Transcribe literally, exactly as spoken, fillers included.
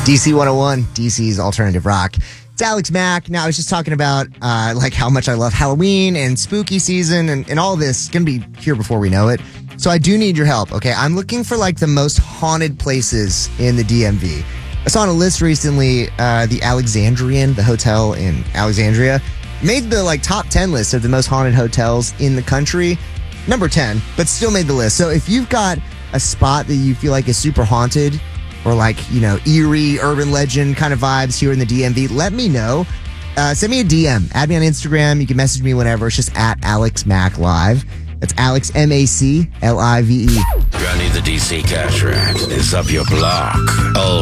D C one oh one, D C's alternative rock. It's Alex Mack. Now, I was just talking about uh, like how much I love Halloween and spooky season and, and all this. It's going to be here before we know it. So I do need your help, okay? I'm looking for like the most haunted places in the D M V. I saw on a list recently, uh, the Alexandrian, the hotel in Alexandria, made the like top ten list of the most haunted hotels in the country. Number ten, but still made the list. So if you've got a spot that you feel like is super haunted, or like, you know, eerie, urban legend kind of vibes here in the D M V, let me know. Uh, send me a D M. Add me on Instagram. You can message me whenever. It's just at Alex Mack Live. That's Alex, M A C L I V E. Johnny the D C Cash Rat is up your block all